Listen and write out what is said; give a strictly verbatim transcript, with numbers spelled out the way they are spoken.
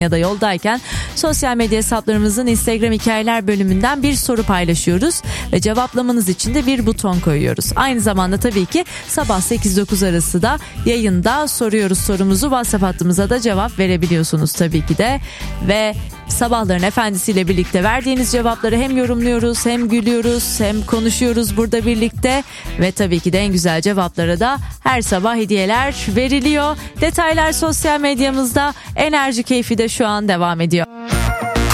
ya da yoldayken sosyal medya hesaplarımızın Instagram hikayeler bölümünden bir soru paylaşıyoruz ve cevaplamanız için de bir buton koyuyoruz. Aynı zamanda tabii ki sabah sekiz dokuz arası da yayında soruyoruz sorumuzu. WhatsApp hattımıza da cevap verebiliyorsunuz tabii ki de ve Sabahların Efendisi'yle birlikte verdiğiniz cevapları hem yorumluyoruz, hem gülüyoruz, hem konuşuyoruz burada birlikte ve tabii ki de en güzel cevaplara da her sabah hediyeler veriliyor. Detaylar sosyal medyamızda. Enerji Keyfi de şu an devam ediyor.